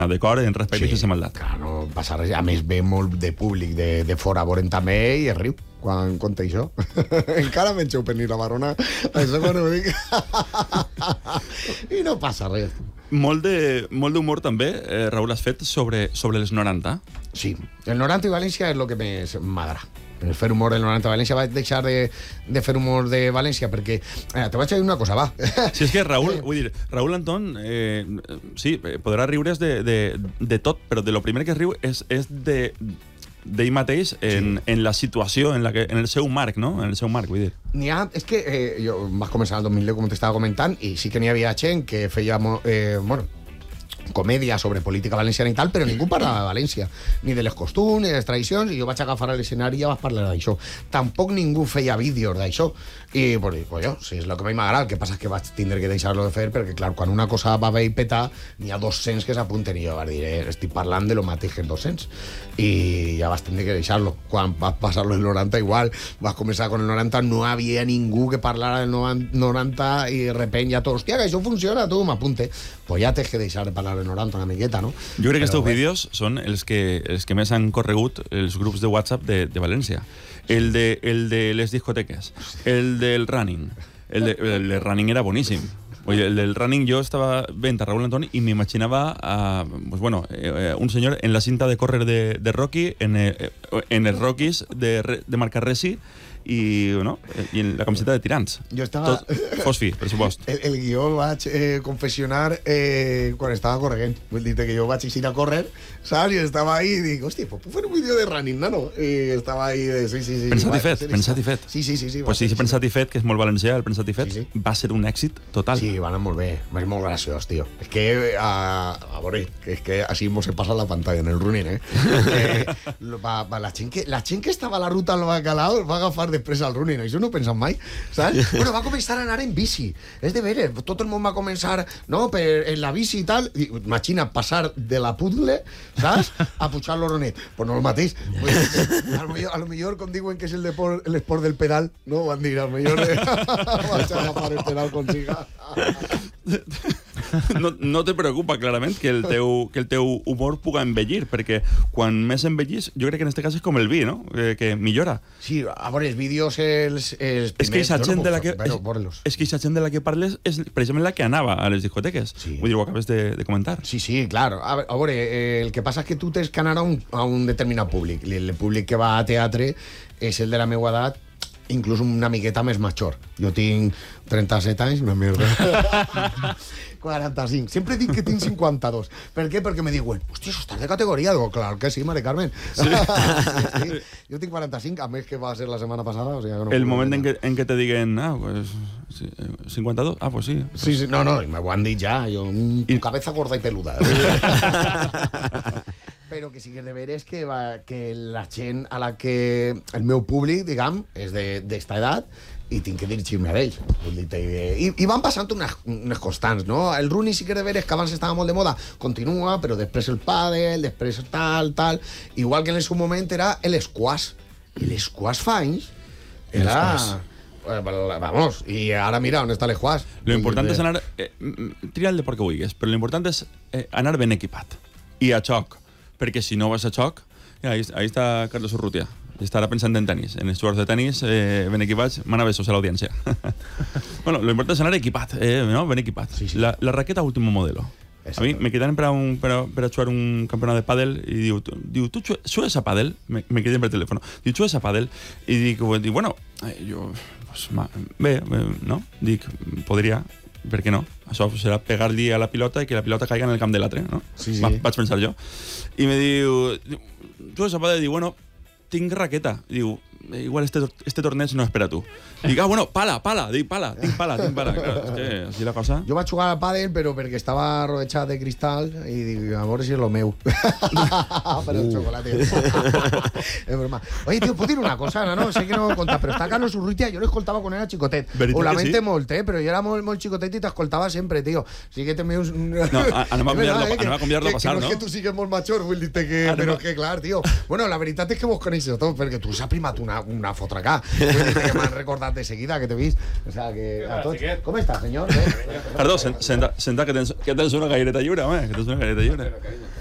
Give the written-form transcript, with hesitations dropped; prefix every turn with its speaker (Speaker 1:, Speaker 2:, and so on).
Speaker 1: d'acord, en respecte sense maldat.
Speaker 2: Clar, no passa res. A més, ve molt de públic de fora, voren també, i es riu quan conta això. Encara menjeu pernil a Barona, això quan ho dic. I no passa res.
Speaker 1: Molt d'humor també, Raül, has fet sobre les 90.
Speaker 2: Sí, el 90 i València és el que més m'agrada. El fer humor del 90 a València. Vaig deixar de fer humor de València perquè... te vaig a dir una cosa, va.
Speaker 1: Si és que Raül Anton, sí, podrà riure's de tot, però de lo primer que riu és d'ell mateix en la situació, en el seu marc, no? En el seu marc, vull dir.
Speaker 2: És que jo vaig començar el 2010, com t'estava comentant, i sí que n'hi havia gent que feia... comèdia sobre política valenciana i tal, però ningú parlava de València, ni de les costums, ni de les tradicions, i jo vaig agafar l'escenari i ja vaig parlar d'això. Tampoc ningú feia vídeos d'això, i pues jo, si és el que m'agrada, el que passa és que vaig tindre que deixar-lo de fer, perquè clar, quan una cosa va bé i peta, n'hi ha 200 que s'apunten, i jo vaig dir, estic parlant de lo mateix que 200, i ja vaig tindre que deixar-lo. Quan vas passar-lo el 90, igual, vas començar con el 90, no havia ningú que parlara del 90, i de repente ja tot, hòstia, que això funciona, tu, m'apunte. Pues ja tens que deixar de parlar del 90 una miqueta, no?
Speaker 1: Jo crec que aquests vídeos són els que més han corregut els grups de WhatsApp de València. El de les discoteques, el del running. El del running era boníssim. Oye, el del running jo estava veient a Raül Anton i m'imaginava un senyor en la cinta de córrer de Rocky, en els Rockies de Marc Arresi, i en la camiseta de tirants.
Speaker 2: Jo estava...
Speaker 1: Fosfi, per supost.
Speaker 2: El guió vaig confessionar quan estava corrent. Vull dir que jo vaig eixir a córrer, saps? I estava ahí i dic, hòstia, puc fer un vídeo de running, nano? I estava ahí de... Sí.
Speaker 1: Pensat i fet.
Speaker 2: Sí.
Speaker 1: Pues sí, pensat i fet, que és molt valencià, el pensat i fet, va ser un èxit total.
Speaker 2: Sí, va anar molt bé. És molt graciós, tio. És que, a veure, és que així mos he passat la pantalla en el running, la gent que estava a la ruta al Bacalao va agafar després al running, això no ho he pensat mai, saps? Bueno, va començar a anar en bici, és de veres, tot el món va començar, no, en la bici i tal, imagina passar de la Puzzle, saps, a pujar l'Oronet, pues no el mateix, a lo millor, com diuen que és l'esport del pedal, no, van dir, a lo millor vaig a agafar el pedal consiga.
Speaker 1: No te preocupa, clarament, que el teu humor puga envellir, perquè quan més envellís, jo crec que en este cas és com el vi, no? Que millora.
Speaker 2: Sí, a veure, els vídeos els primers...
Speaker 1: És que aquesta gent de la que parles és precisament la que anava a les discoteques.
Speaker 2: Sí.
Speaker 1: Vull dir, ho acabes de comentar.
Speaker 2: Sí, clar. A veure, el que passa és que tu tens que anar a un determinat públic. El públic que va a teatre és el de la meva edat, inclús una miqueta més major. Jo tinc 37 anys, una merda. 45. Sempre dic que tinc 52. Per què? Perquè me diuen, hòstia, això estàs de categoria. Digo, clar que sí, Mare Carmen. Sí. Jo tinc 45, a més que va ser la setmana passada. O sigui, no
Speaker 1: el moment en què te diguen, pues, 52, pues sí.
Speaker 2: Sí, no, me ho han dit ja. Jo, tu cabeza gorda i peluda. Però que sí que és de veres que la gent a la que el meu públic, diguem, és d'esta edat i tinc que dirigir-me a ells. I van passant unes constants, no? El running sí que és de veres que abans estava molt de moda, continua, però després el pàdel, després tal. Igual que en el seu moment era l'esquash. I l'esquash fa anys era... Vamos, i ara mira on està l'esquash.
Speaker 1: Lo important és anar... Tria el deport que vulguis, però lo important és anar ben equipat. I a xoc. Perquè si no vas a xoc, ahí està Carlos Urrutia. Estarà pensant en tenis. En els jugadors de tenis, ben equipats, mana besos a l'audiència. Bueno, lo important és anar equipat, no? Ben equipat.
Speaker 2: Sí.
Speaker 1: La raqueta último modelo. A mi me quedaron per a jugar un campionat de pàdel i diu, tu juegues a pàdel? Me quedé per telèfon. Diu, juegues a pàdel? I dic, bueno, jo, pues, bé, no? Dic, podria... Per què no? Això serà pegar-li a la pilota i que la pilota caiga en el camp de l'altre, no?
Speaker 2: Sí.
Speaker 1: Vaig pensar jo. I me diu, tu esa padre, diu, bueno, tinc raqueta. Diu, igual este torneig no és per a tu. Dic, bueno, pala, tinc pala. Clar, és que així la cosa...
Speaker 2: Jo vaig jugar al pàdel, però perquè estava rodejat de cristal i dic, a veure si és lo meu. Per el xocolate. És broma. Oye, tio, puc dir una cosa? No, sé que no ho he contat, però està Carlos Urrutia, jo l'escoltava quan era xicotet. Ho lamento molt, però jo era molt xicotet i t'escoltava sempre, tio. O sigui que també...
Speaker 1: No, anem a convidar-lo a passar, no?
Speaker 2: No és que tu sigues molt major, vull dir-te que... Però que, clar, tio. Bueno, la veritat és que vos coneixes tot, perquè tu s'ha primat una una fotracà. Que m'han recordat de seguida que t'he vist. O sea, que a tots... Com està, senyor?
Speaker 1: Perdó, senta que tens una gaireta lliure, home, que tens una gaireta lliure.